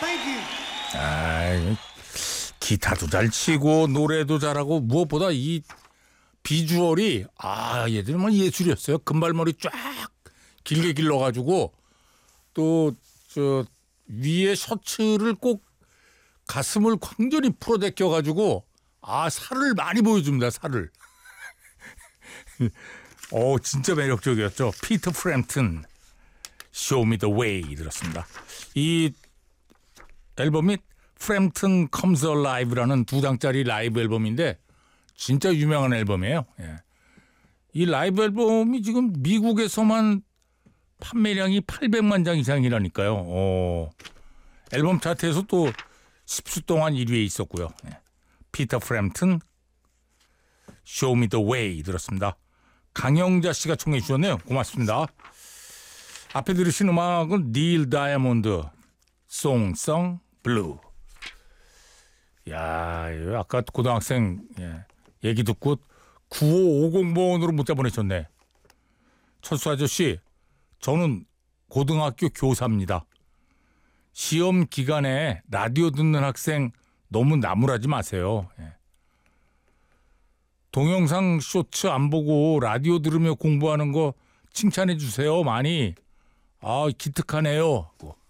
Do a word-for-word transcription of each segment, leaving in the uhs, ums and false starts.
아, 기타도 잘 치고 노래도 잘하고 무엇보다 이 비주얼이 아 얘들은 예술이었어요. 금발머리 쫙 길게 길러가지고 또 저 위에 셔츠를 꼭 가슴을 완전히 풀어제껴가지고 아 살을 많이 보여줍니다. 살을. 어 진짜 매력적이었죠. 피터 프램튼 Show Me The Way 들었습니다. 이 앨범이 프램튼 Comes Alive라는 두 장짜리 라이브 앨범인데 진짜 유명한 앨범이에요. 예. 이 라이브 앨범이 지금 미국에서만 판매량이 팔백만 장 이상이라니까요. 오. 앨범 차트에서 또 십 주 동안 일 위에 있었고요. 예. 피터 프램튼 Show Me The Way 들었습니다. 강영자 씨가 청해 주셨네요. 고맙습니다. 앞에 들으신 음악은 닐 다이아몬드 송성 블루. 야, 아까 고등학생 예, 얘기 듣고 구오오공 번으로 문자 보내셨네. 철수 아저씨, 저는 고등학교 교사입니다. 시험 기간에 라디오 듣는 학생 너무 나무라지 마세요. 예. 동영상 쇼츠 안 보고 라디오 들으며 공부하는 거 칭찬해 주세요. 많이. 아, 기특하네요.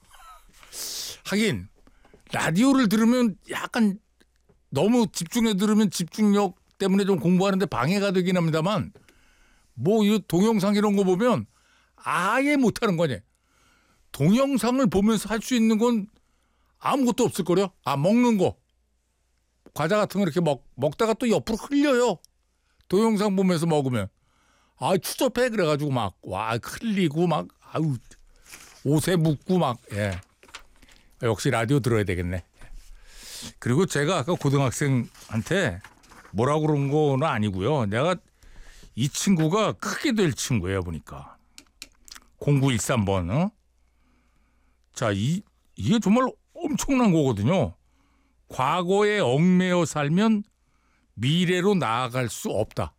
하긴 라디오를 들으면 약간 너무 집중해 들으면 집중력 때문에 좀 공부하는데 방해가 되긴 합니다만 뭐 이 동영상 이런 거 보면 아예 못하는 거냐. 동영상을 보면서 할 수 있는 건 아무것도 없을 거려. 아 먹는 거. 과자 같은 거 이렇게 먹, 먹다가 또 옆으로 흘려요. 동영상 보면서 먹으면. 아 추접해 그래가지고 막 와 흘리고 막 아유 옷에 묻고 막 예. 역시 라디오 들어야 되겠네. 그리고 제가 아까 고등학생한테 뭐라고 그런 건 아니고요. 내가 이 친구가 크게 될 친구예요 보니까. 공구일삼 번. 어? 자, 이, 이게 정말 엄청난 거거든요. 과거에 얽매여 살면 미래로 나아갈 수 없다.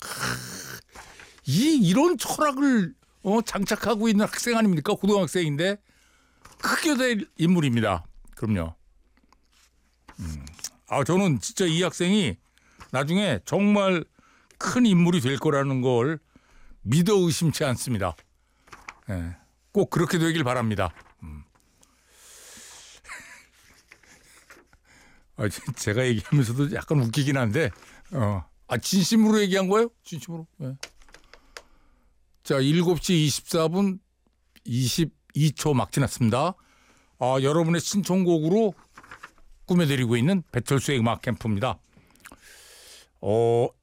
이 이런 철학을 어, 장착하고 있는 학생 아닙니까? 고등학생인데 크게 될 인물입니다. 그럼요. 음. 아, 저는 진짜 이 학생이 나중에 정말 큰 인물이 될 거라는 걸 믿어 의심치 않습니다. 예, 꼭 그렇게 되길 바랍니다. 음. 아, 제가 얘기하면서도 약간 웃기긴 한데, 어. 아, 진심으로 얘기한 거예요? 진심으로. 예. 자, 일곱 시 이십사 분 이십이 초 막 지났습니다. 아, 여러분의 신청곡으로 꾸며드리고 있는 배철수의 음악 캠프입니다. 어,